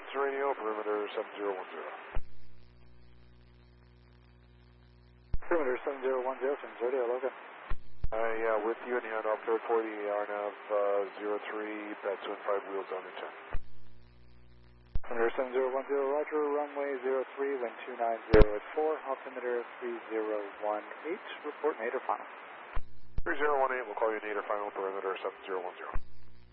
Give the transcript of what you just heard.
Radio, perimeter 7010. Perimeter 7010, San Jose, Logan. Yeah, with you in the handoff code for the RNAV 03, that's when 5 wheels on the 10. Perimeter 7010, Roger, runway 03, wind 290 at 4, altimeter 3018, report nadir final. 3018, we'll call you nadir final, perimeter 7010.